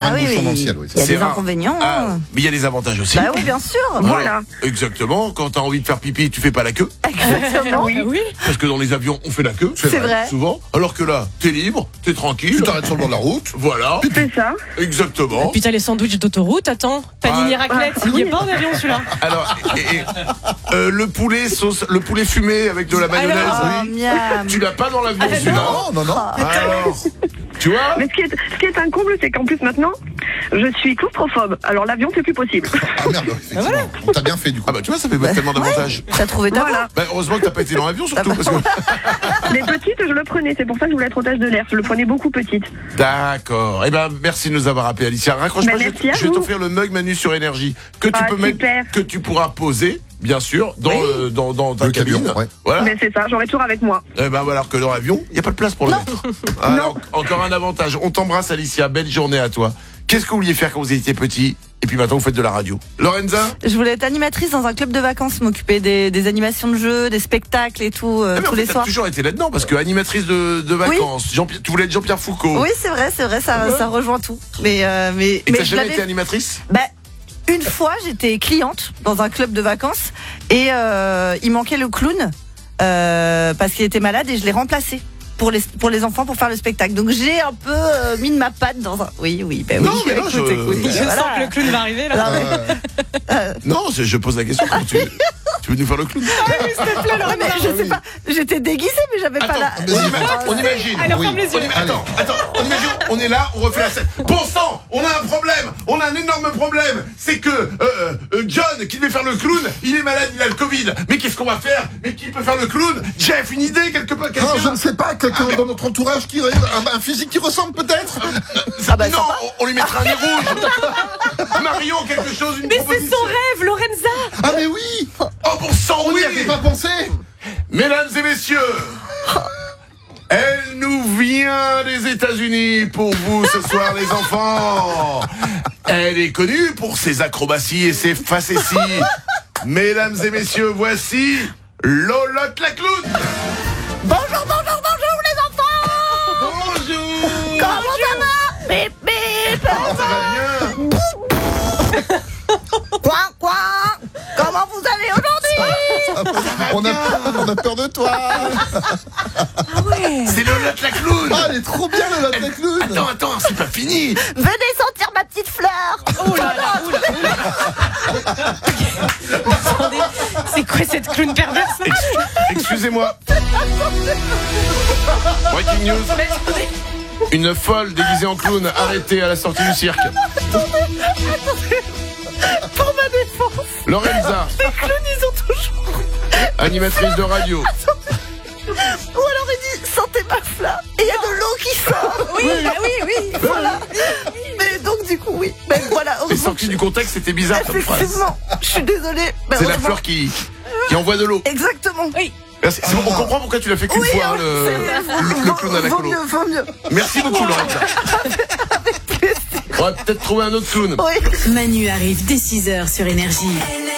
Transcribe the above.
Ah oui, bouchons oui. dans le ciel, oui. Il y a C'est des rare. inconvénients. Ah, mais il y a des avantages aussi. Bah oui, bien sûr. Voilà. Exactement, quand t'as envie de faire pipi, tu fais pas la queue. Exactement. Oui. Parce que dans les avions, on fait la queue. C'est vrai. Souvent. Alors que là, t'es libre, t'es tranquille. Tu t'arrêtes sur le bord de la route. Voilà. C'est ça. Exactement. Puis t'as les sandwichs d'autoroute, attends. Panini raclette, il y est pas en avion celui-là. Alors, le poulet sauce, le poulet fumé avec de la mayonnaise. Oh, miam. Tu l'as pas dans l'avion, Ah, celui-là. Non. Alors, tu vois? Mais ce qui est un comble, c'est qu'en plus maintenant, je suis claustrophobe. Alors l'avion, c'est plus possible. Ah merde, effectivement. On t'a bien fait du coup. Ah bah tu vois, ça fait tellement d'avantages. T'as trouvé ta voie. Voilà. Bah, heureusement que t'as pas été dans l'avion surtout parce que... Les petites, je le prenais. C'est pour ça que je voulais être otage de l'air. Je le prenais beaucoup petite. D'accord. Eh ben merci de nous avoir appelé, Alicia. Raccroche pas, Bah, je merci à vais vous. t'offrir le mug Manu sur énergie que tu Ah, peux mettre, super. que tu pourras poser, bien sûr, dans ta Le cabine. camion, ouais. Voilà. Mais c'est ça, j'aurai toujours avec moi. Eh ben alors que dans l'avion, il y a pas de place pour le mettre. Alors, encore un avantage. On t'embrasse, Alicia. Belle journée à toi. Qu'est-ce que vous vouliez faire quand vous étiez petit? Et puis maintenant, vous faites de la radio. Lorenza? Je voulais être animatrice dans un club de vacances, m'occuper des animations de jeux, des spectacles et tout, Ah, mais en tous fait, les t'as soirs. toujours été là-dedans parce que animatrice de vacances. Tu voulais être Jean-Pierre Foucault. Oui, c'est vrai, ça rejoint tout. Mais Et t'as je jamais l'avais- été animatrice? Bah, une fois, j'étais cliente dans un club de vacances et il manquait le clown parce qu'il était malade et je l'ai remplacé pour les enfants pour faire le spectacle. Donc j'ai un peu mis de ma patte dans un. Oui, bah oui. Non, mais là, écoute. Je Voilà. sens que le clown va arriver là. Non, mais- Non, je pose la question. Comment tu veux nous faire le clown? Ouais, mais je sais pas, j'étais déguisée, mais j'avais pas la. On imagine. Alors ferme les yeux. Attends, on imagine, on est là, on refait la scène. Bon sang, on a un problème, on a un énorme problème. C'est que John, qui devait faire le clown, il est malade, il a le Covid. Mais qu'est-ce qu'on va faire? Mais qui peut faire le clown? Jeff, une idée quelque part? Non, je ne sais pas, quelqu'un dans notre entourage qui un physique qui ressemble peut-être. Non, on lui mettra un nez rouge. Marion, quelque chose, une Mais c'est proposition. son rêve, Lorenza. Ah mais oui. Oh bon sang, On oui. n'y avait pas pensé. Mesdames et messieurs, elle nous vient des États-Unis pour vous ce soir, les enfants. Elle est connue pour ses acrobaties et ses facéties. Mesdames et messieurs, voici Lolotte la clown. Bonjour les enfants. Bonjour. Comment ça va? Bip bip. Ça va bien? Quoi? Comment vous allez aujourd'hui? On a peur de toi. C'est Lolotte la clown. Ah, elle est trop bien le latte clown. Attends, c'est pas fini. Venez sentir ma petite fleur. Oh là là, Attendez, c'est quoi cette clown perverse là? Excusez-moi. Breaking news. Une folle déguisée en clown arrêtée à la sortie du cirque. Pour ma défense. Lorenza, Les clowns, ils ont toujours. animatrice de radio. Ou alors il dit sentez ma fleur. Et il y a de l'eau qui sort. Oui. Voilà. Mais donc du coup oui. Mais voilà. Et sorti du contexte, c'était bizarre comme phrase. Effectivement. Je suis désolée. Mais C'est la heureusement- fleur qui envoie de l'eau. Exactement. Oui. Merci. C'est bon, on comprend pourquoi tu l'as fait qu'une fois, hein, le clown à la colo. Vaut mieux. Merci beaucoup, Lorenza. On va peut-être trouver un autre clown. Oui. Manu arrive dès 6h sur Énergie.